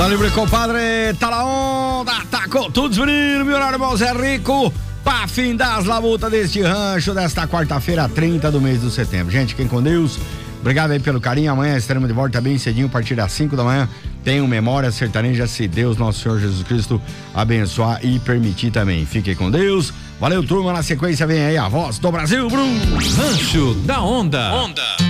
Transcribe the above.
livre, compadre, tá na onda, tá com todos os meninos, meu irmão Zé Rico, pra fim das labutas deste rancho, desta quarta-feira, 30 do mês de setembro. Gente, fiquem com Deus, obrigado aí pelo carinho, amanhã estaremos de volta bem cedinho, a partir das 5 da manhã, tem Memória Sertaneja, se Deus, nosso Senhor Jesus Cristo, abençoar e permitir também. Fiquem com Deus, valeu turma, na sequência vem aí a voz do Brasil, Bruno. Rancho da Onda.